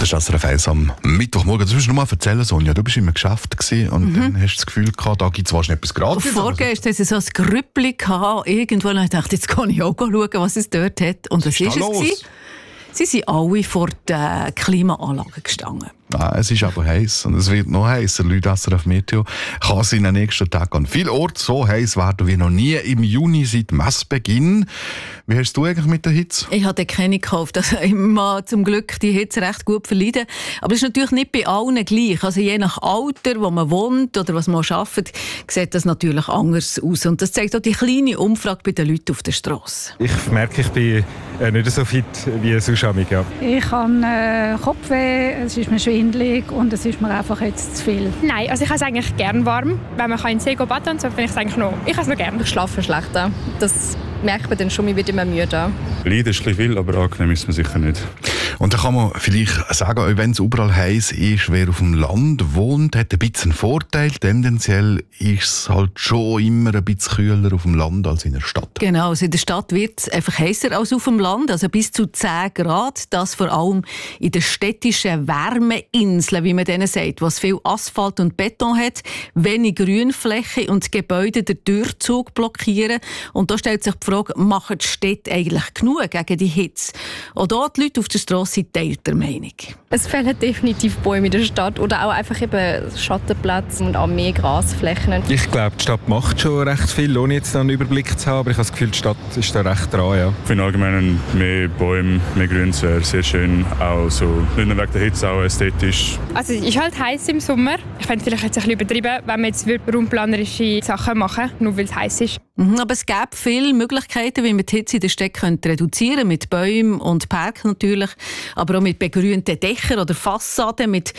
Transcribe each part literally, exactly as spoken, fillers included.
Das ist das R F eins am Mittwochmorgen. Das musst du nur mal erzählen, Sonja. Du bist im Geschäft gewesen und mhm. dann hast du das Gefühl gehabt, da gibt es wahrscheinlich etwas gratis. Vorgestern hatte ich so ein Grüppli irgendwo und ich dachte, jetzt kann ich auch schauen, was es dort hat. Und was, was ist, ist es gewesen? Sie sind alle vor der Klimaanlage gestanden. Ah, es ist aber heiß und es wird noch heißer. Leute, S R F Meteo kann es in den nächsten Tagen an vielen Orten so heiß werden wie noch nie im Juni seit Messbeginn. Wie hast du eigentlich mit der Hitze? Ich habe keine gekauft. Also ich mag zum Glück die Hitze recht gut verleiden. Aber es ist natürlich nicht bei allen gleich. Also je nach Alter, wo man wohnt oder was man arbeitet, sieht das natürlich anders aus. Und das zeigt auch die kleine Umfrage bei den Leuten auf der Straße. Ich merke, ich bin nicht so fit wie sonst. Ja. Ich habe äh, Kopfweh, es ist mir schwindelig und es ist mir einfach jetzt zu viel. Nein, also ich habe es eigentlich gerne warm. Wenn man in den See baden und so, finde ich es eigentlich noch, ich habe es noch gerne. Ich schlafe schlechter. Das merkt man dann schon, man wird immer müde. Leiden ist ein bisschen viel, aber angenehm ist man sicher nicht. Und da kann man vielleicht sagen, wenn es überall heiß ist, wer auf dem Land wohnt, hat ein bisschen einen Vorteil. Tendenziell ist es halt schon immer ein bisschen kühler auf dem Land als in der Stadt. Genau, also in der Stadt wird es einfach heißer als auf dem Land, also bis zu zehn Grad. Das vor allem in den städtischen Wärmeinseln, wie man denen sagt, was viel Asphalt und Beton hat, wenig Grünfläche und Gebäude den Durchzug blockieren. Und da stellt sich die Frage, machen die Städte eigentlich genug gegen die Hitze? Auch da die Leute auf der Straße sind teilter Meinung. Es fehlen definitiv Bäume in der Stadt oder auch einfach eben Schattenplätze und auch mehr Grasflächen. Ich glaube, die Stadt macht schon recht viel, ohne jetzt einen Überblick zu haben. Aber ich habe das Gefühl, die Stadt ist da recht dran. Ja. Ich finde allgemein mehr Bäume, mehr Grüns wäre sehr schön. Auch so, nicht nur wegen der Hitze, auch ästhetisch. Also es ist halt heiß im Sommer. Ich fände vielleicht jetzt ein bisschen übertrieben, wenn wir jetzt raumplanerische Sachen machen, nur weil es heiß ist. Mhm, aber es gäbe viele Möglichkeiten, wie man die Hitze in der Stadt reduzieren könnte. Mit Bäumen und Parken natürlich, aber auch mit begrünten Dächern oder Fassaden, mit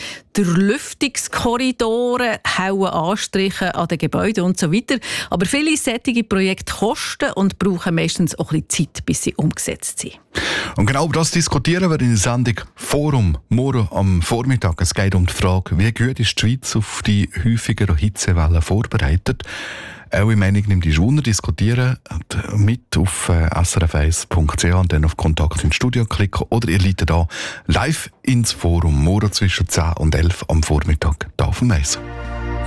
Durchlüftungskorridoren, hellen Anstrichen an den Gebäuden und so weiter. Aber viele solche Projekte kosten und brauchen meistens auch ein bisschen Zeit, bis sie umgesetzt sind. Und genau über das diskutieren wir in der Sendung Forum morgen am Vormittag. Es geht um die Frage, wie gut ist die Schweiz auf die häufigeren Hitzewellen vorbereitet? Eure Meinung nimmt die Journal diskutieren mit auf s r f eins punkt c h und dann auf Kontakt ins Studio klicken oder ihr leitet da live ins Forum morgen zwischen zehn und elf am Vormittag da auf dem Eis.